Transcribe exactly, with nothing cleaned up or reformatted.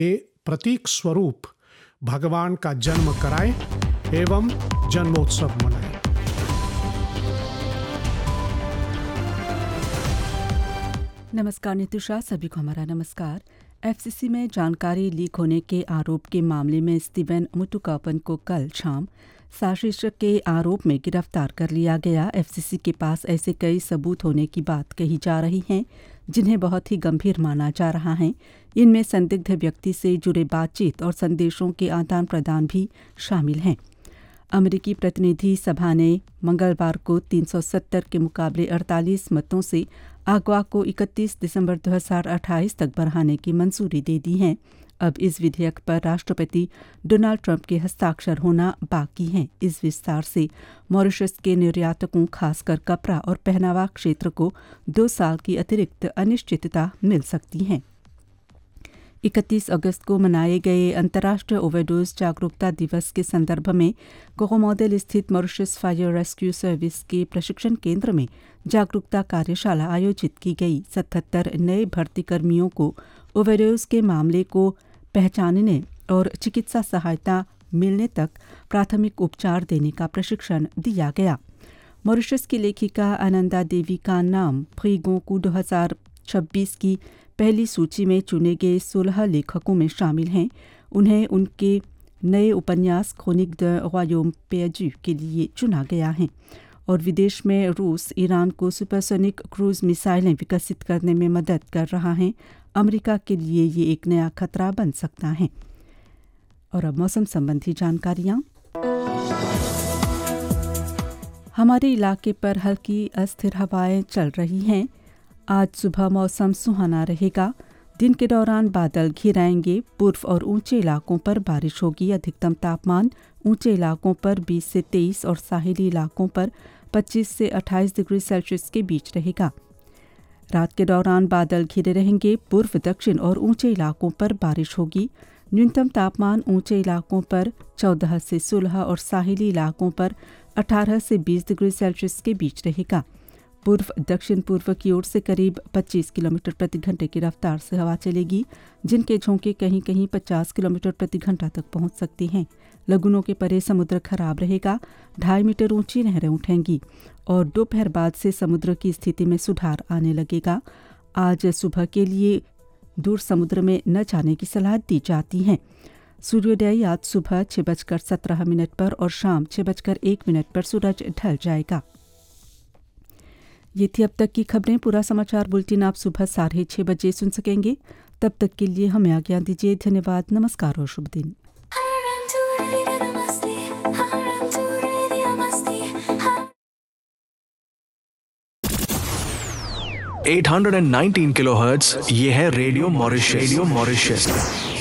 के प्रतीक स्वरूप भगवान का जन्म कराएं एवं जन्मोत्सव मनाएं। नमस्कार नितुषा, सभी को हमारा नमस्कार। एफसीसी में जानकारी लीक होने के आरोप के मामले में स्टीवन मुतुकापन को कल शाम साजिश के आरोप में गिरफ्तार कर लिया गया। एफसीसी के पास ऐसे कई सबूत होने की बात कही जा रही है जिन्हें बहुत ही गंभीर माना जा रहा है। इनमें संदिग्ध व्यक्ति से जुड़े बातचीत और संदेशों के आदान प्रदान भी शामिल हैं। अमेरिकी प्रतिनिधि सभा ने मंगलवार को तीन सौ सत्तर के मुकाबले अड़तालीस मतों से अगवा को इकतीस दिसंबर दो हज़ार अट्ठाईस तक बढ़ाने की मंजूरी दे दी है। अब इस विधेयक पर राष्ट्रपति डोनाल्ड ट्रंप के हस्ताक्षर होना बाकी है। इस विस्तार से मॉरिशस के निर्यातकों, खासकर कपड़ा और पहनावा क्षेत्र को दो साल की अतिरिक्त अनिश्चितता मिल सकती है। इकतीस अगस्त को मनाए गए अंतर्राष्ट्रीय ओवरडोज जागरूकता दिवस के संदर्भ में कोकोमोडेल स्थित मॉरिशस फायर रेस्क्यू सर्विस के प्रशिक्षण केंद्र में जागरूकता कार्यशाला आयोजित की गई। सतहत्तर नए भर्ती कर्मियों को ओवरडोज के मामले को पहचानने और चिकित्सा सहायता मिलने तक प्राथमिक उपचार देने का प्रशिक्षण दिया गया। मॉरिशस की लेखिका आनंदा देवी का नाम फ्रीगों को दो हज़ार छब्बीस की पहली सूची में चुने गए सोलह लेखकों में शामिल हैं। उन्हें उनके नए उपन्यास क्रोनिक द रॉयौम पेर्दु के लिए चुना गया है। और विदेश में रूस ईरान को सुपरसोनिक क्रूज मिसाइलें विकसित करने में मदद कर रहा है। अमेरिका के लिए ये एक नया खतरा बन सकता है। और अब मौसम संबंधी जानकारियाँ। हमारे इलाके पर हल्की अस्थिर हवाएं चल रही हैं। आज सुबह मौसम सुहाना रहेगा। दिन के दौरान बादल घिर आएंगे। पूर्व और ऊंचे इलाकों पर बारिश होगी। अधिकतम तापमान ऊंचे इलाकों पर बीस से तेईस और साहिली इलाकों पर पच्चीस से अट्ठाईस डिग्री सेल्सियस के बीच रहेगा। रात के दौरान बादल घिरे रहेंगे। पूर्व, दक्षिण और ऊंचे इलाकों पर बारिश होगी। न्यूनतम तापमान ऊंचे इलाकों पर चौदह से सोलह और साहिली इलाकों पर अठारह से बीस डिग्री सेल्सियस के बीच रहेगा। पूर्व दक्षिण पूर्व की ओर से करीब पच्चीस किलोमीटर प्रति घंटे की रफ्तार से हवा चलेगी, जिनके झोंके कहीं कहीं पचास किलोमीटर प्रति घंटा तक पहुंच सकती हैं। लगुनों के परे समुद्र खराब रहेगा। ढाई मीटर ऊंची लहरें उठेंगी और दोपहर बाद से समुद्र की स्थिति में सुधार आने लगेगा। आज सुबह के लिए दूर समुद्र में न जाने की सलाह दी जाती है। सूर्योदय आज सुबह छः बजकर सत्रह मिनट पर और शाम छः बजकर एक मिनट पर सूरज ढल जाएगा। ये थी अब तक की खबरें। पूरा समाचार बुलेटिन आप सुबह साढ़े छः बजे सुन सकेंगे। तब तक के लिए हमें आज्ञा दीजिए। धन्यवाद, नमस्कार और शुभ दिन। आठ सौ उन्नीस किलोहर्ट्ज़, ये है रेडियो मॉरिशस। Radio Mauritius